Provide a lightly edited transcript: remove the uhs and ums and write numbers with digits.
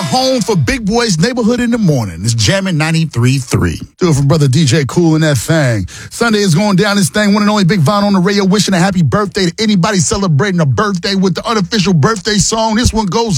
home for Big Boy's Neighborhood in the Morning. It's jamming 93.3. Do it for brother DJ Cool and that thing. Sunday is going down this thing. One and only Big Von on the radio wishing a happy birthday to anybody celebrating a birthday with the unofficial birthday song. This one goes